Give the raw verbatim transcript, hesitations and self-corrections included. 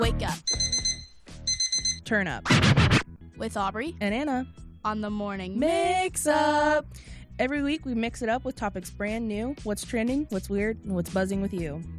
Wake up Turn up with Aubrey and Anna. on the morning Mix up. Every week we mix it up with topics brand new, what's trending, what's weird, and what's buzzing with you.